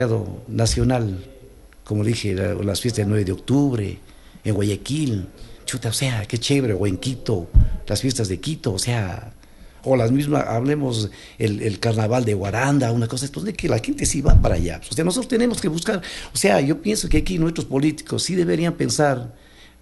nacional, como dije, las fiestas del 9 de octubre, en Guayaquil, chuta, o sea, qué chévere, o en Quito, las fiestas de Quito, o sea, o las mismas, hablemos el carnaval de Guaranda, una cosa, entonces que la gente sí va para allá. O sea, nosotros tenemos que buscar, o sea, yo pienso que aquí nuestros políticos sí deberían pensar,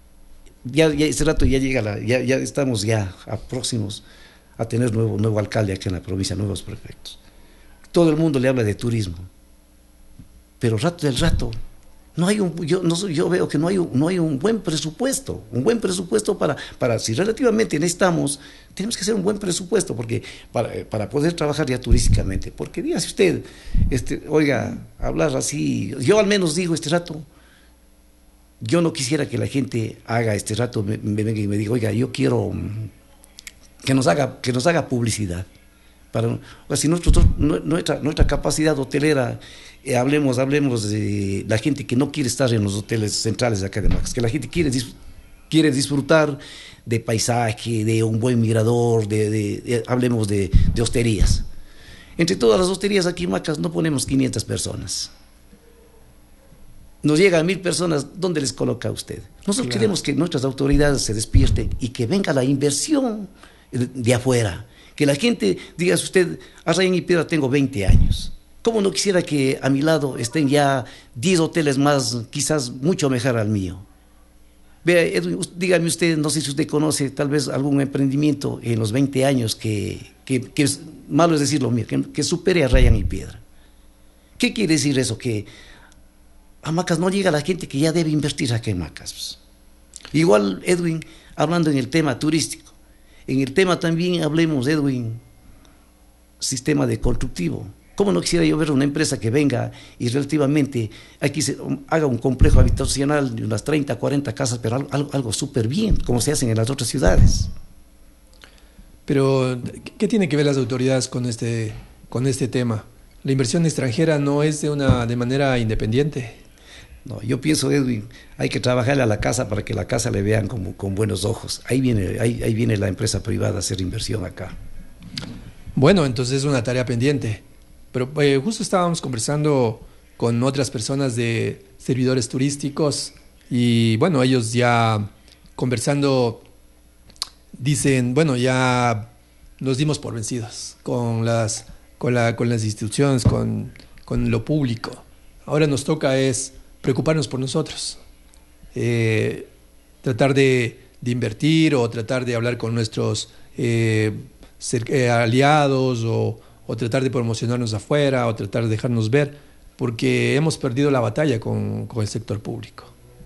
ya ese rato ya llega, ya estamos ya a próximos a tener nuevo alcalde aquí en la provincia, nuevos prefectos. Todo el mundo le habla de turismo, pero rato del rato no hay yo veo que no hay un buen presupuesto, para si relativamente necesitamos, tenemos que hacer un buen presupuesto porque para poder trabajar ya turísticamente, porque dígase usted, oiga, hablar así, yo al menos digo este rato, yo no quisiera que la gente haga este rato, me venga y me diga, oiga, yo quiero que nos haga publicidad. Si nuestra capacidad hotelera, hablemos de la gente que no quiere estar en los hoteles centrales de acá de Macas, que la gente quiere disfrutar de paisaje, de un buen mirador, hablemos de hosterías. Entre todas las hosterías aquí en Macas no ponemos 500 personas. Nos llegan 1000 personas, ¿dónde les coloca usted? Nosotros queremos que nuestras autoridades se despierten y que venga la inversión de afuera. Que la gente diga, usted, a Arrayán y Piedra tengo 20 años. ¿Cómo no quisiera que a mi lado estén ya 10 hoteles más, quizás mucho mejor al mío? Vea, Edwin, dígame usted, no sé si usted conoce tal vez algún emprendimiento en los 20 años que es, malo es decirlo, que supere a Arrayán y Piedra. ¿Qué quiere decir eso? Que a Macas no llega la gente que ya debe invertir acá en Macas. Pues. Igual, Edwin, hablando en el tema turístico, en el tema también hablemos, Edwin, sistema de constructivo. ¿Cómo no quisiera yo ver una empresa que venga y relativamente aquí haga un complejo habitacional de unas 30, 40 casas, pero algo súper bien, como se hacen en las otras ciudades? Pero, ¿qué tiene que ver las autoridades con este tema? ¿La inversión extranjera no es de manera independiente? No, yo pienso, Edwin, hay que trabajarle a la casa para que la casa le vean con buenos ojos. Ahí viene la empresa privada a hacer inversión acá. Bueno, entonces es una tarea pendiente. Pero justo estábamos conversando con otras personas de servidores turísticos y bueno, ellos ya conversando dicen, bueno, ya nos dimos por vencidos con las instituciones, con lo público. Ahora nos toca es preocuparnos por nosotros, tratar de invertir o tratar de hablar con nuestros aliados o tratar de promocionarnos afuera o tratar de dejarnos ver, porque hemos perdido la batalla con el sector público.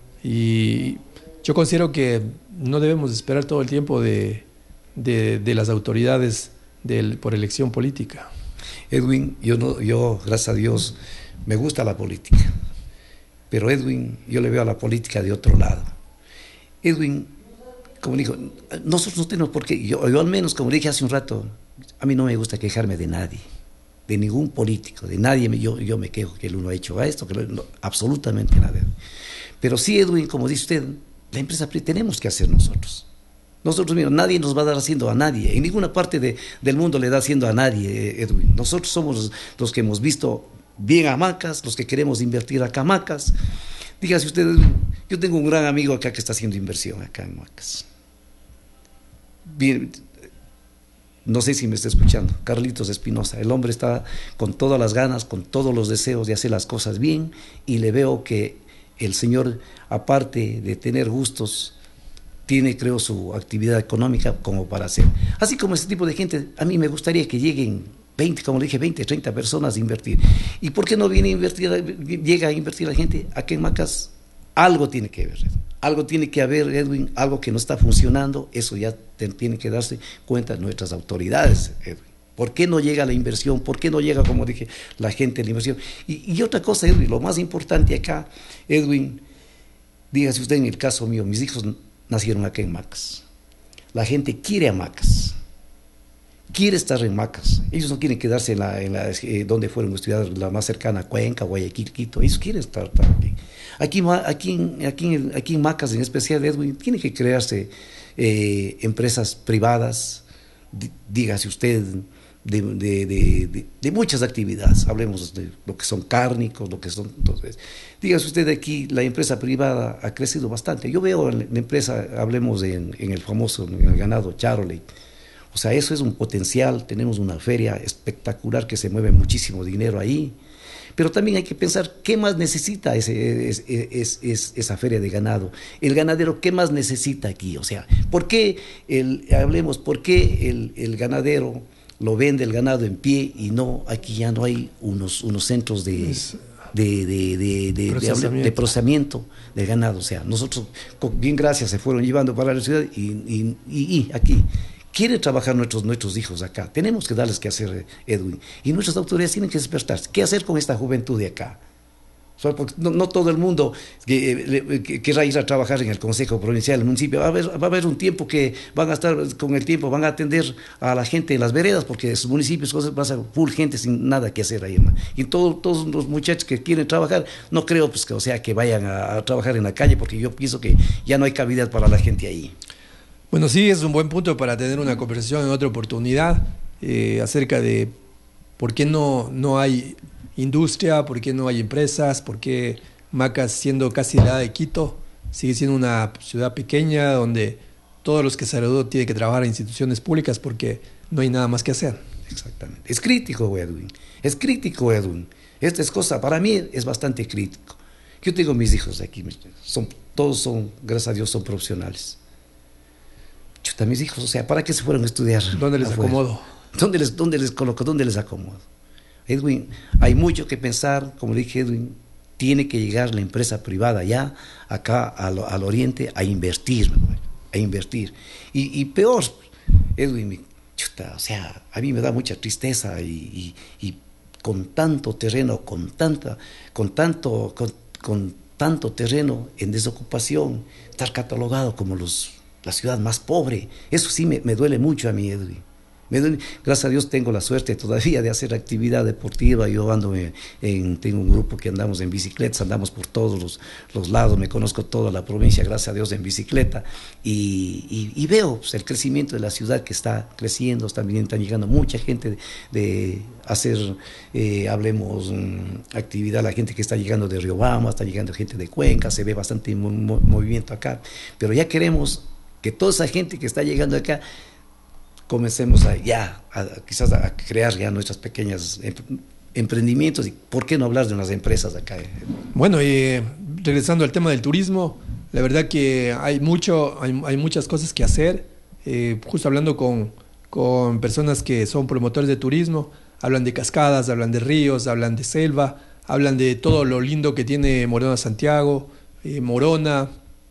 Y yo considero que no debemos esperar todo el tiempo de las autoridades por elección política. Edwin, yo, gracias a Dios, me gusta la política. Pero Edwin, yo le veo a la política de otro lado. Edwin, como dijo, nosotros no tenemos por qué, yo al menos, como dije hace un rato, a mí no me gusta quejarme de nadie, de ningún político, de nadie, yo me quejo que el uno ha hecho esto, absolutamente nada. Pero sí, Edwin, como dice usted, la empresa tenemos que hacer nosotros. Nosotros, mira, nadie nos va a dar haciendo a nadie, en ninguna parte del mundo le da haciendo a nadie, Edwin. Nosotros somos los que hemos visto bien a Macas, los que queremos invertir acá a Macas. Dígase usted, yo tengo un gran amigo acá que está haciendo inversión acá en Macas. Bien, no sé si me está escuchando, Carlitos Espinosa. El hombre está con todas las ganas, con todos los deseos de hacer las cosas bien y le veo que el señor, aparte de tener gustos, tiene, creo, su actividad económica como para hacer. Así como ese tipo de gente, a mí me gustaría que lleguen 20, como le dije, 20, 30 personas a invertir. ¿Y por qué no llega a invertir la gente? Aquí en Macas algo tiene que ver. Algo tiene que haber, Edwin, algo que no está funcionando. Eso ya tiene que darse cuenta nuestras autoridades, Edwin. ¿Por qué no llega la inversión? ¿Por qué no llega, como dije, la gente a la inversión? Y otra cosa, Edwin, lo más importante acá, Edwin, dígase usted en el caso mío, mis hijos nacieron acá en Macas. La gente quiere a Macas. Quiere estar en Macas. Ellos no quieren quedarse en donde fueron a estudiar, la más cercana, Cuenca, Guayaquil, Quito. Ellos quieren estar también. Aquí en Macas, en especial, Edwin, tiene que crearse empresas privadas, dígase usted, de muchas actividades. Hablemos de lo que son cárnicos, lo que son... Entonces, dígase usted, aquí la empresa privada ha crecido bastante. Yo veo en la empresa, hablemos en el famoso, en el ganado Charolais. O sea, eso es un potencial. Tenemos una feria espectacular que se mueve muchísimo dinero ahí. Pero también hay que pensar qué más necesita esa feria de ganado. El ganadero, ¿qué más necesita aquí? O sea, ¿por qué por qué el ganadero lo vende el ganado en pie y no, aquí ya no hay unos centros de procesamiento del ganado? O sea, nosotros, bien gracias, se fueron llevando para la ciudad y aquí quieren trabajar nuestros hijos acá. Tenemos que darles que hacer, Edwin. Y nuestras autoridades tienen que despertarse. ¿Qué hacer con esta juventud de acá? Porque no todo el mundo querrá ir a trabajar en el Consejo Provincial, el municipio. Va a haber un tiempo que van a estar, con el tiempo, van a atender a la gente en las veredas, porque sus municipios va a ser full gente sin nada que hacer ahí. Y todos los muchachos que quieren trabajar, no creo pues, que vayan a trabajar en la calle, porque yo pienso que ya no hay cabida para la gente ahí. Bueno, sí, es un buen punto para tener una conversación en otra oportunidad acerca de por qué no hay industria, por qué no hay empresas, por qué Macas, siendo casi la edad de Quito, sigue siendo una ciudad pequeña donde todos los que se gradúan tienen que trabajar en instituciones públicas porque no hay nada más que hacer. Exactamente. Es crítico, Edwin. Es crítico, Edwin. Esta es cosa, para mí es bastante crítico. Yo tengo mis hijos aquí, todos son, gracias a Dios, son profesionales. Chuta, mis hijos, o sea, ¿para qué se fueron a estudiar? ¿Dónde les acomodo? ¿Dónde les coloco? ¿Dónde les acomodo? Edwin, hay mucho que pensar, como le dije, Edwin, tiene que llegar la empresa privada ya acá al oriente a invertir, Y peor, Edwin, chuta, o sea, a mí me da mucha tristeza y con tanto terreno, con tanto terreno en desocupación, estar catalogado como la ciudad más pobre, eso sí me duele mucho a mí, Edwin. Gracias a Dios tengo la suerte todavía de hacer actividad deportiva. Yo tengo un grupo que andamos en bicicletas, andamos por todos los lados, me conozco toda la provincia, gracias a Dios, en bicicleta, y veo pues, el crecimiento de la ciudad que está creciendo. También están llegando mucha gente de hacer, hablemos, actividad, la gente que está llegando de Riobamba, está llegando gente de Cuenca, se ve bastante movimiento acá, pero ya queremos que toda esa gente que está llegando acá comencemos quizás a crear ya nuestras pequeñas emprendimientos. Y ¿por qué no hablar de unas empresas acá? Bueno, y regresando al tema del turismo, la verdad que hay muchas cosas que hacer. Justo hablando con personas que son promotores de turismo, hablan de cascadas, hablan de ríos, hablan de selva, hablan de todo lo lindo que tiene Morona Santiago, Morona,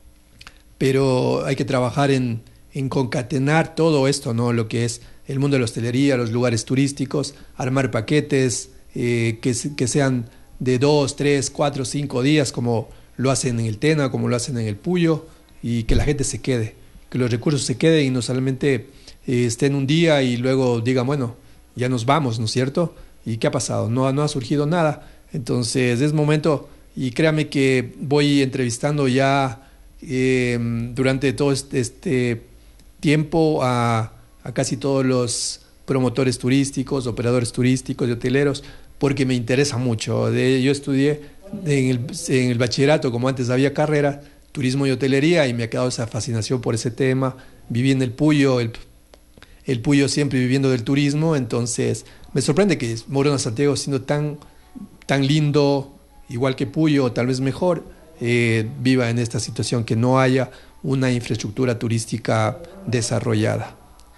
pero hay que trabajar en concatenar todo esto, ¿no? Lo que es el mundo de la hostelería, los lugares turísticos, armar paquetes que sean de 2, 3, 4, 5 días, como lo hacen en el Tena, como lo hacen en el Puyo, y que la gente se quede, que los recursos se queden y no solamente estén un día y luego digan, bueno, ya nos vamos, ¿no es cierto? ¿Y qué ha pasado? No ha surgido nada. Entonces es momento, y créame que voy entrevistando ya durante todo este tiempo a casi todos los promotores turísticos, operadores turísticos y hoteleros, porque me interesa mucho. Yo estudié en el bachillerato, como antes había carrera, turismo y hotelería, y me ha quedado esa fascinación por ese tema. Viví en el Puyo, el Puyo siempre viviendo del turismo, entonces me sorprende que Morona Santiago, siendo tan lindo, igual que Puyo, o tal vez mejor, viva en esta situación, que no haya una infraestructura turística desarrollada.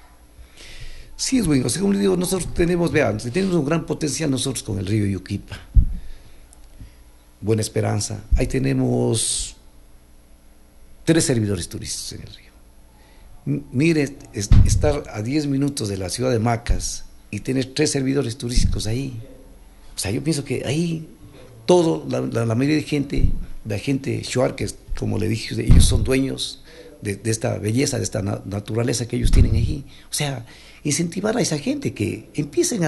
Sí, es bueno. Según le digo, nosotros tenemos un gran potencial nosotros con el río Yuquipa. Buena Esperanza. Ahí tenemos 3 servidores turísticos en el río. Mire, estar a 10 minutos de la ciudad de Macas y tener 3 servidores turísticos ahí. O sea, yo pienso que ahí la mayoría de gente, la gente Shuar, que como le dije, ellos son dueños de esta belleza, de esta naturaleza que ellos tienen allí. O sea, incentivar a esa gente que empiecen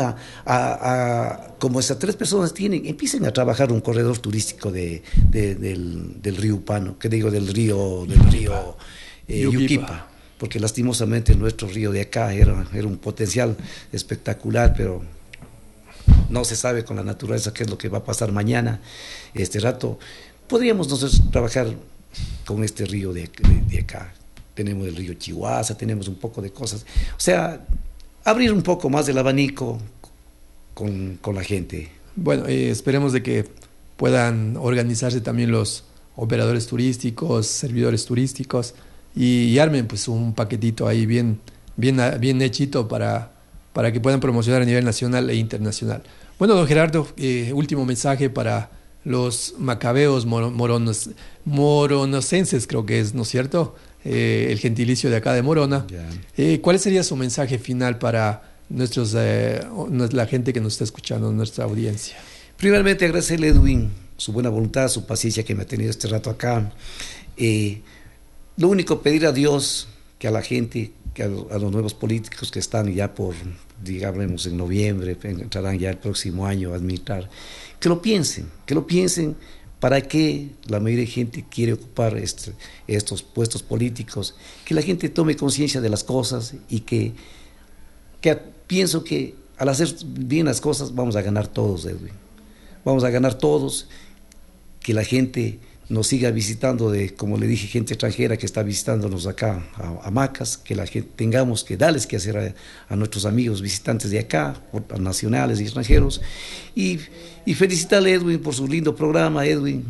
como esas 3 personas tienen, empiecen a trabajar un corredor turístico del río Upano, que digo del río Yuquipa. porque lastimosamente nuestro río de acá era un potencial espectacular, pero no se sabe con la naturaleza qué es lo que va a pasar mañana. Este rato podríamos nosotros trabajar con este río de acá. Tenemos el río Chihuahua, tenemos un poco de cosas. O sea, abrir un poco más el abanico con la gente. Bueno, esperemos de que puedan organizarse también los operadores turísticos, servidores turísticos y armen pues un paquetito ahí bien hechito para que puedan promocionar a nivel nacional e internacional. Bueno, don Gerardo, último mensaje para los macabeos moronosenses, creo que es, ¿no es cierto? El gentilicio de acá de Morona. ¿Cuál sería su mensaje final para la gente que nos está escuchando, nuestra audiencia? Primeramente, agradecerle a Edwin su buena voluntad, su paciencia que me ha tenido este rato acá. Lo único, pedir a Dios, que a la gente, que a los nuevos políticos que están ya por, digamos, en noviembre, entrarán ya el próximo año a administrar, que lo piensen para qué la mayoría de gente quiere ocupar estos puestos políticos, que la gente tome conciencia de las cosas y que pienso que al hacer bien las cosas vamos a ganar todos, Edwin. Vamos a ganar todos, que la gente nos siga visitando, como le dije, gente extranjera que está visitándonos acá a Macas, que la gente tengamos que darles que hacer a nuestros amigos visitantes de acá, nacionales y extranjeros, y felicitarle a Edwin por su lindo programa. Edwin,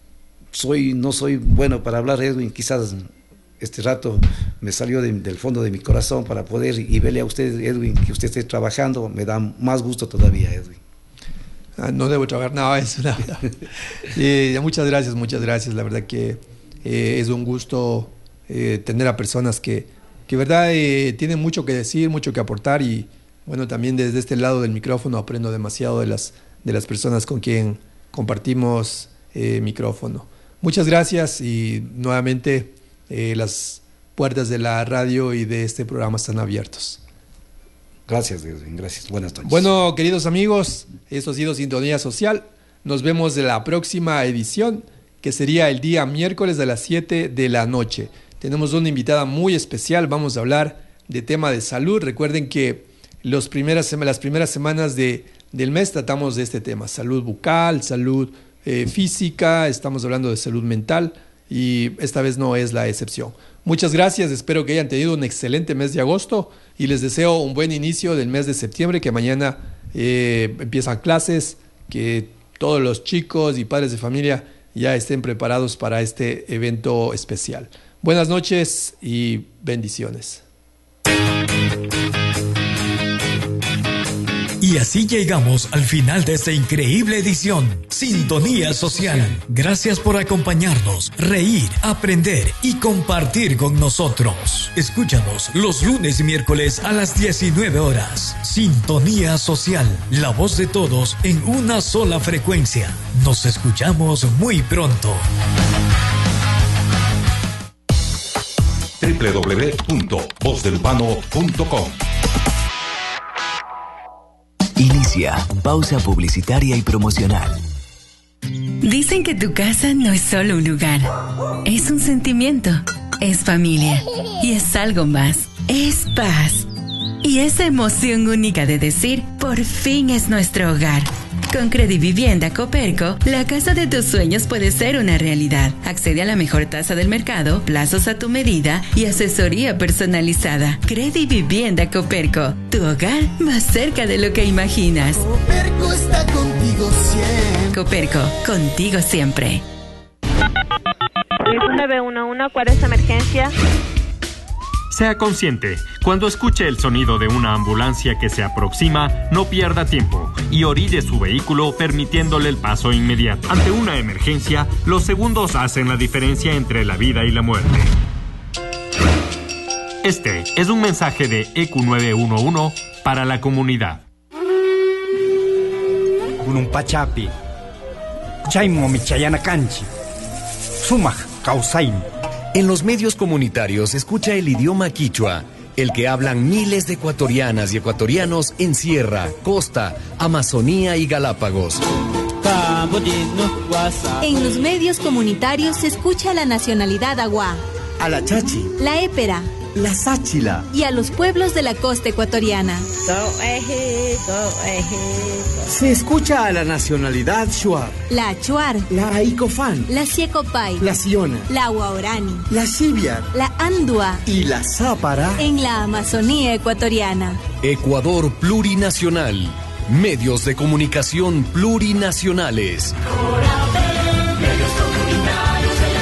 no soy bueno para hablar, Edwin, quizás este rato me salió del fondo de mi corazón para poder, y verle a usted, Edwin, que usted esté trabajando, me da más gusto todavía, Edwin. No debo trabajar, no, eso nada. Muchas gracias. La verdad que es un gusto tener a personas que verdad tienen mucho que decir, mucho que aportar, y bueno, también desde este lado del micrófono aprendo demasiado de las personas con quien compartimos micrófono. Muchas gracias, y nuevamente las puertas de la radio y de este programa están abiertos. Gracias, Edwin, gracias. Buenas noches. Bueno, queridos amigos, esto ha sido Sintonía Social. Nos vemos en la próxima edición, que sería el día miércoles a las 7 de la noche. Tenemos una invitada muy especial. Vamos a hablar de tema de salud. Recuerden que las primeras semanas del mes tratamos de este tema: salud bucal, salud física, estamos hablando de salud mental, y esta vez no es la excepción. Muchas gracias, espero que hayan tenido un excelente mes de agosto y les deseo un buen inicio del mes de septiembre, que mañana empiezan clases, que todos los chicos y padres de familia ya estén preparados para este evento especial. Buenas noches y bendiciones. Y así llegamos al final de esta increíble edición, Sintonía Social. Gracias por acompañarnos, reír, aprender y compartir con nosotros. Escúchanos los lunes y miércoles a las 19 horas. Sintonía Social, la voz de todos en una sola frecuencia. Nos escuchamos muy pronto. www.vozdelurbano.com. Inicia pausa publicitaria y promocional. Dicen que tu casa no es solo un lugar, es un sentimiento, es familia y es algo más, es paz. Y esa emoción única de decir, por fin es nuestro hogar. Con Credivivienda Coperco, la casa de tus sueños puede ser una realidad. Accede a la mejor tasa del mercado, plazos a tu medida y asesoría personalizada. Credivivienda Coperco, tu hogar más cerca de lo que imaginas. Coperco está contigo siempre. Coperco, contigo siempre. 911, ¿cuál es la emergencia? Sea consciente, cuando escuche el sonido de una ambulancia que se aproxima, no pierda tiempo y orille su vehículo permitiéndole el paso inmediato. Ante una emergencia, los segundos hacen la diferencia entre la vida y la muerte. Este es un mensaje de EQ911 para la comunidad. Pachapi, Chaimo Michayana Canchi, Sumaj Causain. En los medios comunitarios escucha el idioma quichua, el que hablan miles de ecuatorianas y ecuatorianos en Sierra, Costa, Amazonía y Galápagos. En los medios comunitarios se escucha la nacionalidad agua, a la chachi, la épera, la Sáchila y a los pueblos de la costa ecuatoriana. Se escucha a la nacionalidad Shuar, la Achuar, la Aicofán, la Siecopay, la Siona, la Guaorani, la Xiviar, la Andua y la Zápara en la Amazonía ecuatoriana. Ecuador Plurinacional. Medios de comunicación plurinacionales. Medios comunitarios del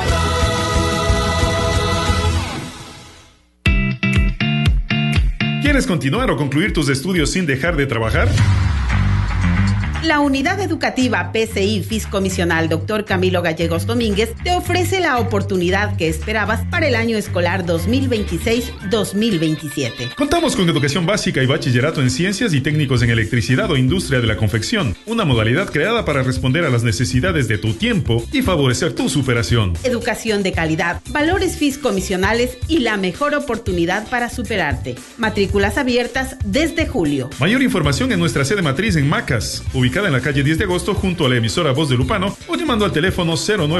Ecuador. ¿Quieres continuar o concluir tus estudios sin dejar de trabajar? La Unidad Educativa PCI Fiscomisional Dr. Camilo Gallegos Domínguez te ofrece la oportunidad que esperabas para el año escolar 2026-2027. Contamos con educación básica y bachillerato en ciencias y técnicos en electricidad o industria de la confección, una modalidad creada para responder a las necesidades de tu tiempo y favorecer tu superación. Educación de calidad, valores fiscomisionales y la mejor oportunidad para superarte. Matrículas abiertas desde julio. Mayor información en nuestra sede matriz en Macas, ubicada en la calle 10 de agosto junto a la emisora Voz de Lupano, o llamando al teléfono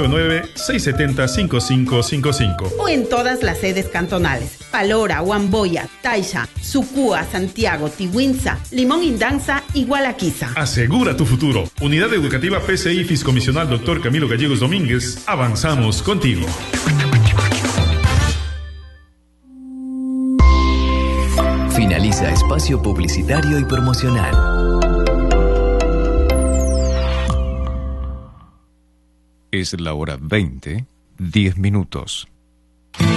099-670-5555. O en todas las sedes cantonales: Palora, Huamboya, Taisha, Sucúa, Santiago, Tihuinza, Limón Indanza y Gualaquiza. Asegura tu futuro. Unidad Educativa PCI Fiscomisional Dr. Camilo Gallegos Domínguez. Avanzamos contigo. Finaliza espacio publicitario y promocional. Es la hora 20:10.